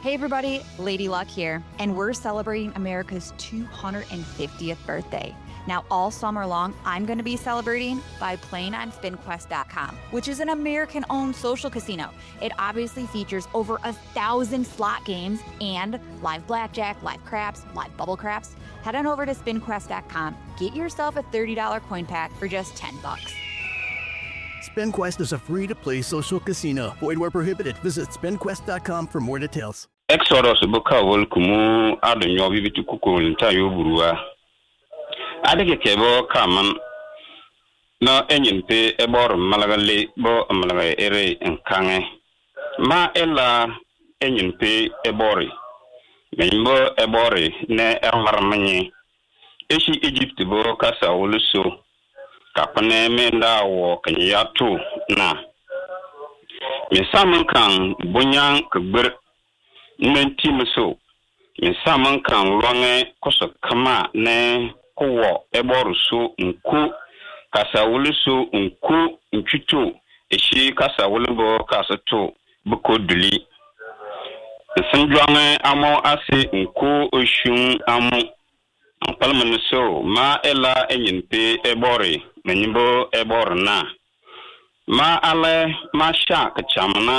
Hey everybody, Lady Luck here, and we're celebrating America's 250th birthday. Now, all summer long, I'm going to be celebrating by playing on SpinQuest.com, which is an American-owned social casino. It obviously features over 1,000 slot games and live blackjack, live craps, live bubble craps. Head on over to SpinQuest.com, get yourself a $30 coin pack for just $10. SpinQuest is a free-to-play social casino. Void where prohibited. Visit SpinQuest.com for more details. Exodus Bukawol Kumu Adonyo Bibitu Kuku Tayo Burua. Adeke Kebo Kaman No Engine Pay Ebor Malagale Bo Malaga Ere and Kange Ma Ella Engine Pay Ebori Membo Ebori Ne Elmarmani Eshi Egypt Bo Kasa Uluso Kapane Menda Wo Kanyatu Na Misaman Kang Bunyang Kubur Menti Muso Misaman Kang Longe Kosa Kama Ne Kowo Eborusu Nku Kasa Ulusu Nku Nchutu Eshi Kasa Ulubo Kasa To Buko Duli Sanjuange Amo Ase Nku Oshun Amo Palmanuso Ma Ela Enyinpe Ebori Menimbo Eborna Ma Ale Ma Shak Chamana